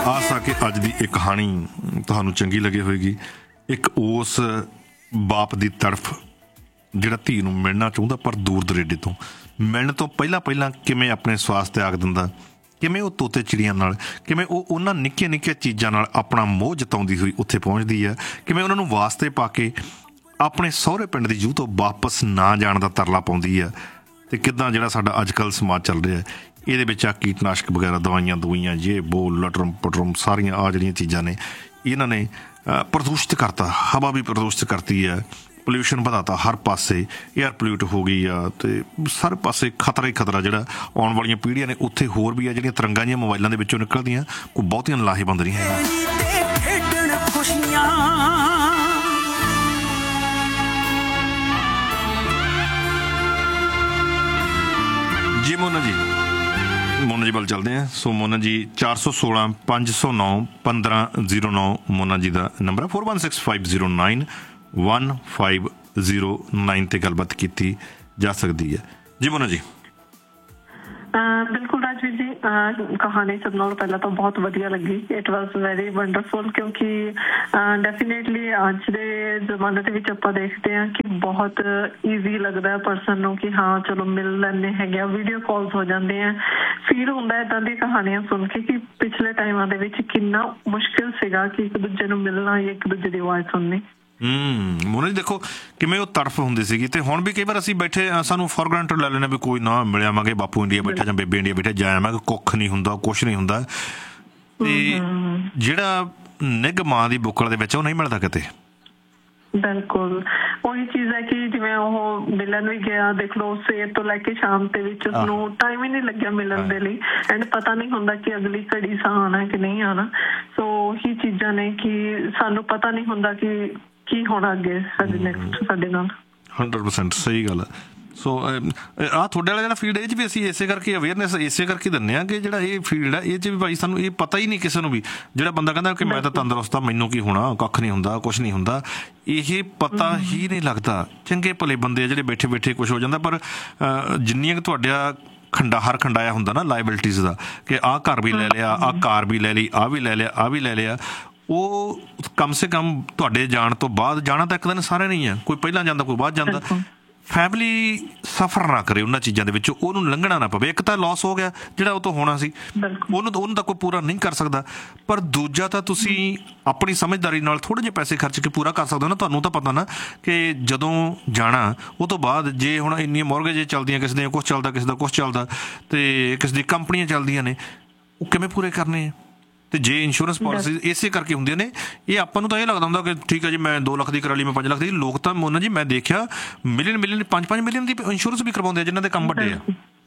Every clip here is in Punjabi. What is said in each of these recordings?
ਆਸ ਆ ਕਿ ਅੱਜ ਦੀ ਇਹ ਕਹਾਣੀ ਤੁਹਾਨੂੰ ਚੰਗੀ ਲੱਗੀ ਹੋਏਗੀ। ਇੱਕ ਉਸ ਬਾਪ ਦੀ ਤਰਫ ਜਿਹੜਾ ਧੀ ਨੂੰ ਮਿਲਣਾ ਚਾਹੁੰਦਾ ਪਰ ਦੂਰ ਦਰੇਡੇ ਤੋਂ, ਮਿਲਣ ਤੋਂ ਪਹਿਲਾਂ ਕਿਵੇਂ ਆਪਣੇ ਸਵਾਸ ਤਿਆਗ ਦਿੰਦਾ, ਕਿਵੇਂ ਉਹ ਤੋਤੇ ਚਿੜੀਆਂ ਨਾਲ, ਕਿਵੇਂ ਉਹ ਉਹਨਾਂ ਨਿੱਕੀਆਂ ਨਿੱਕੀਆਂ ਚੀਜ਼ਾਂ ਨਾਲ ਆਪਣਾ ਮੋਹ ਜਤਾਉਂਦੀ ਹੋਈ ਉੱਥੇ ਪਹੁੰਚਦੀ ਹੈ, ਕਿਵੇਂ ਉਹਨਾਂ ਨੂੰ ਵਾਸਤੇ ਪਾ ਕੇ ਆਪਣੇ ਸਹੁਰੇ ਪਿੰਡ ਦੀ ਜੂਹ ਤੋਂ ਵਾਪਸ ਨਾ ਜਾਣ ਦਾ ਤਰਲਾ ਪਾਉਂਦੀ ਹੈ। ਅਤੇ ਕਿੱਦਾਂ ਜਿਹੜਾ ਸਾਡਾ ਅੱਜ ਕੱਲ੍ਹ ਸਮਾਜ ਚੱਲ ਰਿਹਾ ਇਹਦੇ ਵਿੱਚ ਆ ਕੀਟਨਾਸ਼ਕ ਵਗੈਰਾ ਦਵਾਈਆਂ ਜੇ ਬੋ ਲਟਰਮ ਪਟਰਮ ਸਾਰੀਆਂ ਆ ਜਿਹੜੀਆਂ ਚੀਜ਼ਾਂ ਨੇ ਇਹਨਾਂ ਨੇ ਪ੍ਰਦੂਸ਼ਿਤ ਕਰਤਾ, ਹਵਾ ਵੀ ਪ੍ਰਦੂਸ਼ਿਤ ਕਰਤੀ ਹੈ, ਪੋਲਿਊਸ਼ਨ ਵਧਾਤਾ ਹਰ ਪਾਸੇ, ਏਅਰ ਪੋਲਿਊਟ ਹੋ ਗਈ ਆ ਅਤੇ ਸਾਰੇ ਪਾਸੇ ਖਤਰਾ ਹੀ ਖਤਰਾ ਜਿਹੜਾ ਆਉਣ ਵਾਲੀਆਂ ਪੀੜ੍ਹੀਆਂ ਨੇ ਉੱਥੇ ਹੋਰ ਵੀ ਆ ਜਿਹੜੀਆਂ ਤਰੰਗਾਂ ਜਿਹੀਆਂ ਮੋਬਾਈਲਾਂ ਦੇ ਵਿੱਚੋਂ ਨਿਕਲਦੀਆਂ ਕੋਈ ਬਹੁਤੀਆਂ ਲਾਹੇਵੰਦ ਨਹੀਂ ਹੈਗੀਆਂ। ਜੀ ਮੋਨਾ ਜੀ ਵੱਲ ਚੱਲਦੇ ਹਾਂ। ਸੋ ਮੋਨਾ ਜੀ 416 509 1509 ਮੋਨਾ ਜੀ ਦਾ ਨੰਬਰ ਹੈ। 416509 1509 ਤੇ ਗੱਲਬਾਤ ਕੀਤੀ ਜਾ ਸਕਦੀ ਹੈ। ਜੀ ਮੋਨਾ ਜੀ। ਬਿਲਕੁਲ ਰਾਜਵੀਰ ਜੀ, ਕਹਾਣੀ ਸਭ ਨਾਲੋਂ ਪਹਿਲਾਂ ਤਾਂ ਬਹੁਤ ਵਧੀਆ ਲੱਗੀ। ਇਟ ਵਾਜ਼ ਵੈਰੀ ਵੰਡਰਫੁਲ, ਕਿਉਂਕਿ ਡੈਫੀਨੇਟਲੀ ਅੱਜ ਦੇ ਜ਼ਮਾਨੇ ਦੇ ਵਿੱਚ ਆਪਾਂ ਦੇਖਦੇ ਹਾਂ ਕਿ ਬਹੁਤ ਈਜ਼ੀ ਲੱਗਦਾ ਹੈ ਪਰਸਨ ਨੂੰ ਕਿ ਹਾਂ ਚਲੋ ਮਿਲ ਲੈਂਦੇ ਹੈਗੇ ਆ, ਵੀਡੀਓ ਕਾਲਸ ਹੋ ਜਾਂਦੇ ਆ। ਫੀਲ ਹੁੰਦਾ ਇੱਦਾਂ ਦੀਆਂ ਕਹਾਣੀਆਂ ਸੁਣ ਕੇ ਕਿ ਪਿਛਲੇ ਟਾਈਮਾਂ ਦੇ ਵਿੱਚ ਕਿੰਨਾ ਮੁਸ਼ਕਿਲ ਸੀਗਾ ਕਿ ਇੱਕ ਦੂਜੇ ਨੂੰ ਮਿਲਣਾ ਜਾਂ ਇੱਕ ਦੂਜੇ ਦੀ ਆਵਾਜ਼ ਸੁਣਨੀ। ਮੋਨਾ ਜੀ ਦੇਖੋ ਕਿਵੇਂ ਉਹ ਤਰਫ ਹੁੰਦੀ ਸੀਗੀ, ਅਤੇ ਹੁਣ ਵੀ ਕਈ ਵਾਰ ਅਸੀਂ ਬੈਠੇ ਸਾਨੂੰ ਫੋਰ ਗ੍ਰਾਂਟਡ ਲੈ ਲੈਣਾ ਵੀ ਕੋਈ ਨਾ ਮਿਲਿਆਵਾਂਗੇ, ਬਾਪੂ ਇੰਡੀਆ ਬੈਠਾ ਜਾਂ ਬੇਬੇ ਇੰਡੀਆ ਬੈਠਾ ਜਾ ਆਵਾਂਗੇ, ਕੁੱਖ ਨਹੀਂ ਹੁੰਦਾ, ਕੁਛ ਨਹੀਂ ਹੁੰਦਾ। ਅਤੇ ਜਿਹੜਾ ਨਿੱਘ ਮਾਂ ਦੀ ਬੁੱਕਲ ਦੇ ਵਿੱਚ ਉਹ ਨਹੀਂ ਮਿਲਦਾ ਕਿਤੇ। ਬਿਲਕੁਲ ਉਹੀ ਚੀਜ਼ ਹੈ ਕਿ ਜਿਵੇਂ ਉਹ ਮਿਲਣ ਵੀ ਗਿਆ, ਦੇਖ ਲਓ ਸਵੇਰ ਤੋਂ ਲੈ ਕੇ ਸ਼ਾਮ ਦੇ ਵਿੱਚ ਉਸਨੂੰ ਟਾਈਮ ਹੀ ਨਹੀਂ ਲੱਗਿਆ ਮਿਲਣ ਦੇ ਲਈ, ਐਂਡ ਪਤਾ ਨਹੀਂ ਹੁੰਦਾ ਕਿ ਅਗਲੀ ਘੜੀ ਸਾਹ ਆਉਣਾ ਕਿ ਨਹੀਂ ਆਉਣਾ। ਸੋ ਉਹੀ ਚੀਜ਼ਾਂ ਨੇ ਕਿ ਸਾਨੂੰ ਪਤਾ ਨਹੀਂ ਹੁੰਦਾ ਕਿ ਕੀ ਹੋਣਾ ਅੱਗੇ ਸਾਡੇ ਨੈਕਸਟ ਸਾਡੇ ਨਾਲ। 100% ਸਹੀ ਗੱਲ ਹੈ। ਸੋ ਆਹ ਤੁਹਾਡੇ ਵਾਲਾ ਜਿਹੜਾ ਫੀਲਡ ਇਹ 'ਚ ਵੀ ਅਸੀਂ ਇਸੇ ਕਰਕੇ ਅਵੇਅਰਨੈਸ ਇਸੇ ਕਰਕੇ ਦਿੰਦੇ ਹਾਂ ਕਿ ਜਿਹੜਾ ਇਹ ਫੀਲਡ ਹੈ ਇਹ 'ਚ ਵੀ ਭਾਈ ਸਾਨੂੰ ਇਹ ਪਤਾ ਹੀ ਨਹੀਂ ਕਿਸੇ ਨੂੰ ਵੀ, ਜਿਹੜਾ ਬੰਦਾ ਕਹਿੰਦਾ ਕਿ ਮੈਂ ਤਾਂ ਤੰਦਰੁਸਤ ਹਾਂ, ਮੈਨੂੰ ਕੀ ਹੋਣਾ, ਕੱਖ ਨਹੀਂ ਹੁੰਦਾ, ਕੁਛ ਨਹੀਂ ਹੁੰਦਾ, ਇਹ ਪਤਾ ਹੀ ਨਹੀਂ ਲੱਗਦਾ। ਚੰਗੇ ਭਲੇ ਬੰਦੇ ਆ ਜਿਹੜੇ ਬੈਠੇ ਬੈਠੇ ਕੁਛ ਹੋ ਜਾਂਦਾ, ਪਰ ਜਿੰਨੀਆਂ ਕਿ ਤੁਹਾਡਾ ਹਰ ਖੰਡਾਇਆ ਹੁੰਦਾ ਨਾ ਲਾਇਬਿਲਟੀਜ਼ ਦਾ ਕਿ ਆਹ ਘਰ ਵੀ ਲੈ ਲਿਆ, ਆਹ ਕਾਰ ਵੀ ਲੈ ਲਈ, ਆਹ ਵੀ ਲੈ ਲਿਆ, ਆਹ ਵੀ ਲੈ ਲਿਆ, ਉਹ ਕਮ ਸੇ ਕਮ ਤੁਹਾਡੇ ਜਾਣ ਤੋਂ ਬਾਅਦ, ਜਾਣਾ ਤਾਂ ਇੱਕ ਦਿਨ ਸਾਰੇ ਨਹੀਂ ਹੈ, ਕੋਈ ਪਹਿਲਾਂ ਜਾਂਦਾ ਕੋਈ ਬਾਅਦ ਜਾਂਦਾ, ਫੈਮਿਲੀ ਸਫਰ ਨਾ ਕਰੇ ਉਹਨਾਂ ਚੀਜ਼ਾਂ ਦੇ ਵਿੱਚੋਂ, ਉਹਨੂੰ ਲੰਘਣਾ ਨਾ ਪਵੇ। ਇੱਕ ਤਾਂ ਲੋਸ ਹੋ ਗਿਆ ਜਿਹੜਾ ਉਹ ਤੋਂ ਹੋਣਾ ਸੀ, ਉਹਨੂੰ ਤਾਂ ਕੋਈ ਪੂਰਾ ਨਹੀਂ ਕਰ ਸਕਦਾ, ਪਰ ਦੂਜਾ ਤਾਂ ਤੁਸੀਂ ਆਪਣੀ ਸਮਝਦਾਰੀ ਨਾਲ ਥੋੜ੍ਹੇ ਜਿਹੇ ਪੈਸੇ ਖਰਚ ਕੇ ਪੂਰਾ ਕਰ ਸਕਦੇ ਹੋ ਨਾ। ਤੁਹਾਨੂੰ ਤਾਂ ਪਤਾ ਨਾ ਕਿ ਜਦੋਂ ਜਾਣਾ ਉਹ ਤੋਂ ਬਾਅਦ ਜੇ ਹੁਣ ਇੰਨੀਆਂ ਮੌਰਗੇਜ ਚੱਲਦੀਆਂ, ਕਿਸੇ ਦੀਆਂ ਕੁਛ ਚੱਲਦਾ, ਕਿਸੇ ਦਾ ਕੁਛ ਚੱਲਦਾ, ਅਤੇ ਕਿਸੇ ਦੀ ਕੰਪਨੀਆਂ ਚੱਲਦੀਆਂ ਨੇ, ਉਹ ਕਿਵੇਂ ਪੂਰੇ ਕਰਨੇ ਆ। ਅਤੇ ਜੇ ਇੰਸ਼ੋਰੈਂਸ ਪਾਲਿਸੀ ਇਸੇ ਕਰਕੇ ਹੁੰਦੀਆਂ ਨੇ, ਇਹ ਆਪਾਂ ਨੂੰ ਤਾਂ ਇਹ ਲੱਗਦਾ ਹੁੰਦਾ ਕਿ ਠੀਕ ਹੈ ਜੀ ਮੈਂ 2 ਲੱਖ ਦੀ ਕਰਾ ਲਈ, ਮੈਂ 5 ਲੱਖ ਦੀ। ਲੋਕ ਤਾਂ ਮੋਨਾ ਜੀ ਮੈਂ ਦੇਖਿਆ ਮਿਲੀਅਨ 5 ਮਿਲੀਅਨ ਦੀ ਇੰਸ਼ੋਰੈਂਸ ਵੀ ਕਰਵਾਉਂਦੇ ਆ ਜਿਨ੍ਹਾਂ ਦੇ ਕੰਮ ਵੱਡੇ ਆ।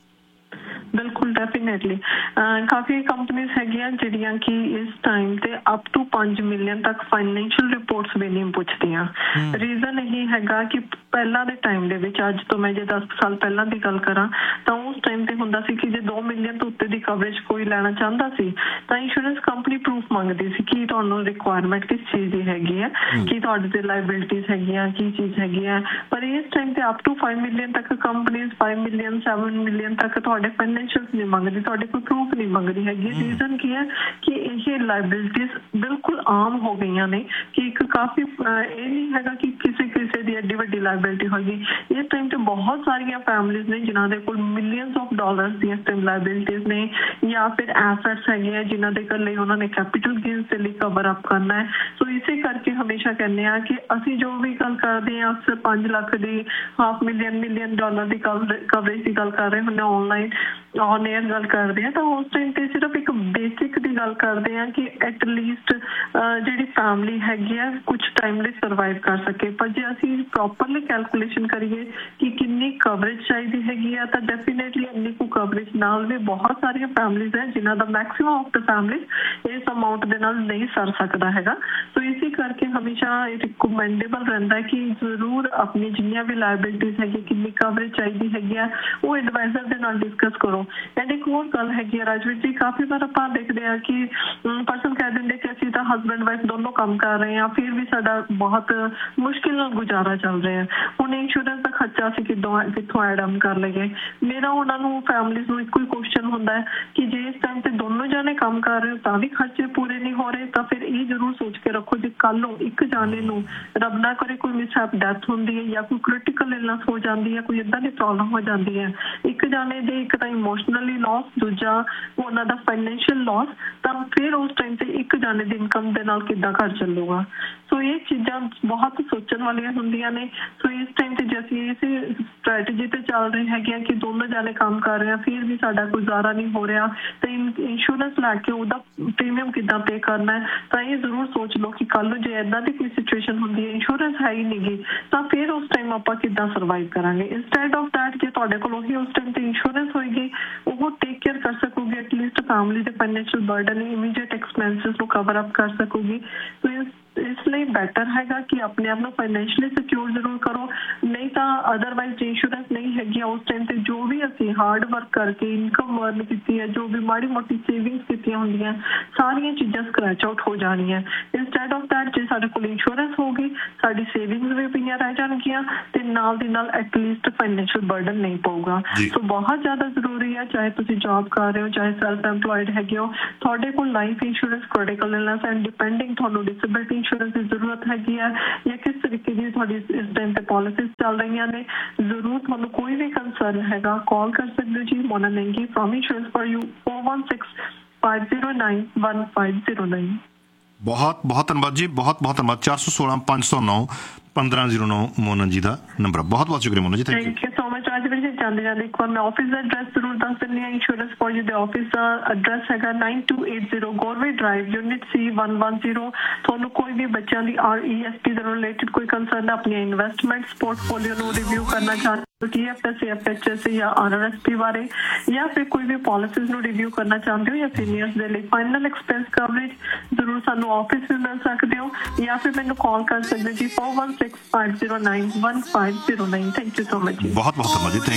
ਬਿਲਕੁਲ ਡੈਫੀਨੇਟਲੀ ਕਾਫੀ ਕੰਪਨੀਜ਼ ਹੈਗੀਆਂ ਜਿਹੜੀਆਂ ਕਿ ਇਸ ਟਾਈਮ ਤੇ ਅਪ ਟੂ 5 ਮਿਲੀਅਨ ਤੱਕ ਫਾਈਨੈਂਸ਼ੀਅਲ ਰਿਪੋਰਟਸ ਵੀ ਨਹੀਂ ਪੁੱਛਦੀਆਂ। ਰੀਜ਼ਨ ਇਹ ਹੈਗਾ ਕਿ ਪਹਿਲਾਂ ਦੇ ਟਾਈਮ ਦੇ ਵਿੱਚ, ਅੱਜ ਤੋਂ ਮੈਂ ਜੇ 10 ਸਾਲ ਪਹਿਲਾਂ ਦੀ ਗੱਲ ਕਰਾਂ ਤਾਂ ਉਸ ਟਾਈਮ ਤੇ ਹੁੰਦਾ ਸੀ ਕਿ ਜੇ 2 ਮਿਲੀਅਨ ਤੋਂ ਉੱਤੇ ਦੀ ਕਵਰੇਜ ਕੋਈ ਲੈਣਾ ਚਾਹੁੰਦਾ ਸੀ ਤਾਂ ਇੰਸ਼ੋਰੈਂਸ ਕੰਪਨੀ ਪ੍ਰੂਫ ਮੰਗਦੀ ਸੀ ਕਿ ਤੁਹਾਨੂੰ ਰਿਕੁਆਇਰਮੈਂਟ ਕਿਸ ਚੀਜ਼ ਦੀ ਹੈਗੀ ਹੈ, ਕਿ ਤੁਹਾਡੇ ਤੇ ਲਾਇਬਿਲਿਟੀਜ਼ ਹੈਗੀਆਂ, ਕੀ ਚੀਜ਼ ਹੈਗੀ ਹੈ। ਪਰ ਇਸ ਟਾਈਮ ਤੇ ਅਪ ਟੂ 5 ਮਿਲੀਅਨ ਤੱਕ ਕੰਪਨੀਜ਼ 5 ਮਿਲੀਅਨ 7 ਮਿਲੀਅਨ ਤੱਕ ਤੁਹਾਡੇ ਫਾਈਨੈਂਸ਼ੀਅਲ ਨਹੀਂ ਮੰਗਦੀ, ਤੁਹਾਡੇ ਕੋਈ ਪ੍ਰੂਫ ਨਹੀਂ ਮੰਗਦੀ ਹੈਗੀ। ਰੀਜ਼ਨ ਕੀ ਹੈ ਕਿ ਇਹ ਲਾਇਬਿਲਿਟੀਜ਼ ਬਿਲਕੁਲ ਆਮ ਹੋ ਗਈਆਂ ਨੇ, ਕਿ ਇੱਕ ਕਾਫੀ ਇਹ ਨਹੀਂ ਹੈਗਾ ਕਿ ਕਿਸੇ ਦੀ ਐਡੀ ਵੱਡੀ ਲਾਇਬਿਲਿਟੀ ਹੋਏਗੀ। ਇਸ ਟਾਈਮ ਤੇ ਬਹੁਤ ਸਾਰੀਆਂ ਫੈਮਿਲੀਜ਼ ਨੇ ਜਿਨ੍ਹਾਂ ਦੇ ਕੋਲ ਮਿਲੀਅਨਸ ਆਫ ਡਾਲਰਸ ਦੀਆਂ ਲਾਇਬਿਲਿਟੀਜ਼ ਨੇ, ਜਾਂ ਫਿਰ ਐਸੈਟਸ ਹੈਗੀਆਂ ਜਿਨ੍ਹਾਂ ਦੇ ਲਈ ਉਹਨਾਂ ਨੇ ਕੈਪੀਟਲ ਗੇਨਸ ਦੇ ਲਈ ਕਵਰ ਅਪ ਕਰਨਾ ਹੈ। ਸੋ ਇਸੇ ਕਰਕੇ ਹਮੇਸ਼ਾ ਕਹਿੰਦੇ ਹਾਂ ਕਿ ਅਸੀਂ ਜੋ ਵੀ ਗੱਲ ਕਰਦੇ ਹਾਂ ਅਕਸਰ 5 ਲੱਖ ਦੀ, $500 ਮਿਲੀਅਨ ਡਾਲਰ ਦੀ ਕਵਰੇਜ ਦੀ ਗੱਲ ਕਰ ਰਹੇ ਹੁੰਦੇ, ਆਨਲਾਈਨ ਔਨ ਏਅਰ ਗੱਲ ਕਰਦੇ ਹਾਂ, ਤਾਂ ਉਸ ਟਾਈਮ ਤੇ ਸਿਰਫ ਇੱਕ ਬੇਸਿਕ ਦੀ ਗੱਲ ਕਰਦੇ ਹਾਂ ਕਿ ਐਟਲੀਸਟ ਜਿਹੜੀ ਫੈਮਿਲੀ ਹੈਗੀ ਆ ਕੁਛ ਟਾਈਮ ਲਈ ਸਰਵਾਈਵ ਕਰ ਸਕੇ। ਪਰ ਜੇ ਅਸੀਂ ਪ੍ਰੋਪਰਲੀ ਕੈਲਕੂਲੇਸ਼ਨ ਕਰੀਏ ਕਿ ਕਿੰਨੀ ਕਵਰੇਜ ਚਾਹੀਦੀ ਹੈਗੀ ਆ, ਤਾਂ ਡੈਫੀਨੇਟਲੀ ਇੰਨੀ ਕੁ ਕਵਰੇਜ ਨਾਲ ਵੀ ਬਹੁਤ ਸਾਰੀਆਂ ਫੈਮਿਲੀਜ਼ ਹੈ ਜਿਨ੍ਹਾਂ ਦਾ ਮੈਕਸੀਮਮ ਆਫ ਦ ਫੈਮਿਲੀਜ਼ ਇਸ ਅਮਾਊਂਟ ਦੇ ਨਾਲ ਨਹੀਂ ਸਰ ਸਕਦਾ ਹੈਗਾ। ਸੋ ਇਸੇ ਕਰਕੇ ਹਮੇਸ਼ਾ ਰਿਕਮੈਂਡੇਬਲ ਰਹਿੰਦਾ ਕਿ ਜ਼ਰੂਰ ਆਪਣੀ ਜਿੰਨੀਆਂ ਵੀ ਲਾਇਬਿਲਿਟੀਜ਼ ਹੈਗੀ, ਕਿੰਨੀ ਕਵਰੇਜ ਚਾਹੀਦੀ ਹੈਗੀ ਆ, ਉਹ ਐਡਵਾਈਜ਼ਰ ਦੇ ਨਾਲ ਡਿਸਕਸ ਕਰੋ। ਐਂਡ ਇੱਕ ਹੋਰ ਗੱਲ ਹੈਗੀ ਆ ਰਾਜਵੀਰ ਜੀ, ਕਾਫੀ ਵਾਰ ਆਪਾਂ ਦੇਖਦੇ ਹਾਂ ਕਿ ਪਰਸਨ ਕਹਿ ਦਿੰਦੇ ਕਿ ਅਸੀਂ ਤਾਂ ਹਸਬੈਂਡ ਵਾਈਫ ਦੋਨੋਂ ਕੰਮ ਕਰ ਰਹੇ ਹਾਂ, ਫਿਰ ਵੀ ਸਾਡਾ ਬਹੁਤ ਮੁਸ਼ਕਿਲ ਨਾਲ ਗੁਜ਼ਾਰਾ ਚੱਲ ਰਿਹਾ। ਹੁਣ ਇੰਸ਼ੋਰੈਂਸ ਦਾ ਖਰਚਾ ਅਸੀਂ ਕਿੱਥੋਂ ਐਡ ਆਨ ਕਰ ਲਈਏ। ਮੇਰਾ ਉਹਨਾਂ ਨੂੰ ਫੈਮਲੀਜ਼ ਨੂੰ ਇੱਕੋ ਹੀ ਕੁਐਸਚਨ ਹੁੰਦਾ ਹੈ ਕਿ ਜੇ ਇਸ ਟਾਈਮ ਤੇ ਦੋਨੋਂ ਜਾਣੇ ਕੰਮ ਕਰ ਰਹੇ ਹੋ ਤਾਂ ਵੀ ਖਰਚੇ ਪੂਰੇ ਨਹੀਂ ਹੋ ਰਹੇ, ਤਾਂ ਫਿਰ ਇਹ ਜ਼ਰੂਰ ਸੋਚ ਕੇ ਰੱਖੋ ਜੇ ਕੱਲ ਨੂੰ ਇੱਕ ਜਾਣੇ ਨੂੰ ਰੱਬ ਨਾ ਕਰੇ ਕੋਈ ਮਿਸਹੈਪ ਡੈਥ ਹੁੰਦੀ ਹੈ ਜਾਂ ਕੋਈ ਕ੍ਰਿਟੀਕਲ ਇਲਨੈਸ ਹੋ ਜਾਂਦੀ ਹੈ, ਕੋਈ ਏਦਾਂ ਦੀ ਪ੍ਰੋਬਲਮ ਹੋ ਜਾਂਦੀ ਹੈ, ਇੱਕ ਜਾਣੇ ਦੇ ਇੱਕ ਤਾਂ ਇਮੋਸ਼ਨਲੀ ਲਾਸ, ਦੂਜਾ ਉਹਨਾਂ ਦਾ ਫਾਈਨੈਂਸ਼ੀਅਲ ਲਾਸ, ਤਾਂ ਫਿਰ ਉਸ ਟਾਈਮ ਤੇ ਇੱਕ ਜਾਣੇ ਦੀ ਇਨਕਮ ਦੇ ਨਾਲ ਕਿੱਦਾਂ ਘਰ ਚੱਲੂਗਾ। ਸੋ ਇਹ ਚੀਜ਼ਾਂ ਬਹੁਤ ਸੋਚਣ ਵਾਲੀਆਂ ਹੁੰਦੀਆਂ ਨੇ। ਸੋ ਇਸ ਟਾਈਮ ਤੇ ਜੇ ਅਸੀਂ ਇਸੇ ਸਟ੍ਰੈਟਜੀ ਤੇ ਚੱਲ ਰਹੇ ਹੈਗੇ ਆ ਕਿ ਦੋਨੋਂ ਜਾਣੇ ਕੰਮ ਕਰ ਰਹੇ ਆ ਫਿਰ ਵੀ ਸਾਡਾ ਗੁਜ਼ਾਰਾ ਨਹੀਂ ਹੋ ਰਿਹਾ, ਤੇ ਇੰਸ਼ੋਰੈਂਸ ਲੈ ਕੇ ਉਹਦਾ ਪ੍ਰੀਮੀਅਮ ਕਿੱਦਾਂ ਪੇ ਕਰਨਾ ਹੈ, ਤਾਂ ਇਹ ਜ਼ਰੂਰ ਸੋਚ ਲਓ ਕਿ ਕੱਲ ਨੂੰ ਜੇ ਏਦਾਂ ਦੀ ਕੋਈ ਸਿਚੁਏਸ਼ਨ ਹੁੰਦੀ ਹੈ, ਇੰਸ਼ੋਰੈਂਸ ਹੈ ਹੀ ਨਹੀਂਗੀ, ਤਾਂ ਫਿਰ ਉਸ ਟਾਈਮ ਆਪਾਂ ਕਿੱਦਾਂ ਸਰਵਾਈਵ ਕਰਾਂਗੇ। ਇੰਸਟੈਡ ਆਫ ਦੈਟ ਜੇ ਤੁਹਾਡੇ ਕੋਲ ਉਹੀ ਉਸ ਟਾਈਮ ਤੇ ਇੰਸ਼ੋਰੈਂਸ ਹੋਏਗੀ, ਉਹ ਟੇਕ ਕੇਅਰ ਕਰ ਸਕੂਗੀ, ਐਟਲੀਸਟ ਫੈਮਿਲੀ ਦੇ ਫਾਈਨੈਂਸ਼ੀਅਲ ਬਰਡਨ, ਇਮੀਡੀਏਟ ਐਕਸਪੈਂਸਿਸ ਨੂੰ ਕਵਰ ਅਪ ਕਰ ਸਕੂਗੀ। ਸੋ ਇਸ ਲਈ ਬੈਟਰ ਹੈਗਾ ਕਿ ਆਪਣੇ ਆਪ ਨੂੰ ਫਾਈਨੈਂਸ਼ੀਅਲੀ ਸਿਕਿਉਰ ਜ਼ਰੂਰ ਕਰੋ, ਨਹੀਂ ਤਾਂ ਅਦਰਵਾਈਜ਼ ਜੇ ਇੰਸ਼ੋਰੈਂਸ ਨਹੀਂ ਹੈਗੀ ਉਸ ਟਾਈਮ ਤੇ ਜੋ ਵੀ ਅਸੀਂ ਹਾਰਡ ਵਰਕ ਕਰਕੇ ਇਨਕਮ ਅਰਨ ਕੀਤੀ ਹੈ, ਜੋ ਵੀ ਮਾੜੀ ਮੋਟੀ ਸੇਵਿੰਗਸ ਕੀਤੀਆਂ ਹੁੰਦੀਆਂ, ਸਾਰੀਆਂ ਚੀਜ਼ਾਂ ਸਕ੍ਰੈਚ ਆਊਟ ਹੋ ਜਾਣੀਆਂ। ਇੰਸਟੈਡ ਆਫ ਦੈਟ ਜੇ ਸਾਡੇ ਕੋਲ ਇੰਸ਼ੋਰੈਂਸ ਹੋਊਗੀ, ਸਾਡੀ ਸੇਵਿੰਗਸ ਵੀ ਪਈਆਂ ਰਹਿ ਜਾਣਗੀਆਂ ਤੇ ਨਾਲ ਦੀ ਨਾਲ ਐਟਲੀਸਟ ਫਾਈਨੈਂਸ਼ੀਅਲ ਬਰਡਨ ਨਹੀਂ ਪਊਗਾ। ਸੋ ਬਹੁਤ ਜ਼ਿਆਦਾ ਜ਼ਰੂਰੀ ਹੈ, ਚਾਹੇ ਤੁਸੀਂ ਜੌਬ ਕਰ ਰਹੇ ਹੋ, ਚਾਹੇ ਸੈਲਫ ਐਮਪਲੋਇਡ ਹੈਗੇ ਹੋ, ਤੁਹਾਡੇ ਕੋਲ life insurance, critical illness and depending ਤੁਹਾਨੂੰ ਡਿਸੇਬਿਲਿਟੀ ਇੰਸ਼ੋਰੈਂਸ ਦੀ ਜ਼ਰੂਰਤ ਹੈਗੀ ਹੈ ਜਾਂ ਕਿਸ ਤਰੀਕੇ ਦੀ ਤੁਹਾਡੀ ਇਸ ਟਾਈਮ ਤੇ ਪਾਲਿਸੀਜ਼ ਚੱਲ ਰਹੀਆਂ ਨੇ, ਜ਼ਰੂਰ ਤੁਹਾਨੂੰ ਕੋਈ ਵੀ ਕੰਸਰਨ ਹੈਗਾ ਕਾਲ ਕਰ ਸਕਦੇ ਹੋ ਜੀ। ਮੋਨਾ ਮਹਿੰਗੀ ਫਰਮ ਇੰਸ਼ੋਰੈਂਸ ਫॉर ਯੂ 4165091509। ਬਹੁਤ ਬਹੁਤ ਧੰਨਵਾਦ ਜੀ, ਬਹੁਤ ਬਹੁਤ ਧੰਨਵਾਦ। 416 509 1509 ਮੋਨਨ ਜੀ ਦਾ ਨੰਬਰ। ਬਹੁਤ ਬਹੁਤ ਸ਼ੁਕਰੀਆ ਮੋਨਨ ਜੀ, ਥੈਂਕ ਯੂ ਸੋ ਮਚ। ਅੱਜ ਵੀ ਜਾਂਦੇ ਜਾਂਦੇ ਇੱਕ ਵਾਰ ਮੈਂ ਆਫਿਸ ਦਾ ਐਡਰੈਸ ਜ਼ਰੂਰ ਦੱਸ ਦਿੰਦੀ ਹਾਂ। ਇੰਸ਼ੋਰੈਂਸ ਫॉर ਯੂ ਦੇ ਆਫਿਸ ਦਾ ਐਡਰੈਸ ਹੈਗਾ 9280 ਗੋਰਵੇ ਡਰਾਈਵ, ਯੂਨਿਟ C110। ਤੁਹਾਨੂੰ ਕੋਈ ਵੀ ਬੱਚਿਆਂ ਦੀ RESP ਦੇ ਰਿਲੇਟਡ ਕੋਈ ਕੰਸਰਨ, ਆਪਣੀਆਂ ਇਨਵੈਸਟਮੈਂਟਸ ਪੋਰਟਫੋਲੀਓ ਨੂੰ ਰਿਵਿਊ ਕਰਨਾ ਚਾਹੁੰਦੇ ਹੋ, TFS, FHS ਜਾਂ RRSP ਬਾਰੇ, ਜਾਂ ਫਿਰ ਕੋਈ ਵੀ ਪਾਲਿਸੀਜ਼ ਨੂੰ ਰਿਵਿਊ ਕਰਨਾ ਚਾਹੁੰਦੇ ਹੋ, ਜਾਂ ਸੀਨੀਅਰਸ ਦੇ ਲਈ ਫਾਈਨਲ ਐਕਸਪੈਂਸ ਕਵਰੇਜ, ਜ਼ਰੂਰ ਸਾਨੂੰ ਆਫਿਸ ਵਿੱਚ ਮਿਲ ਸਕਦੇ ਹੋ ਜਾਂ ਫਿਰ ਮੈਨੂੰ ਕਾਲ ਕਰ ਸਕਦੇ ਹੋ ਜੀ 4165091509। ਥੈਂਕ ਯੂ ਸੋ ਮਚ ਜੀ। ਬਹੁਤ ਬਹੁਤ ਧੰਨਵਾਦ ਜੀ।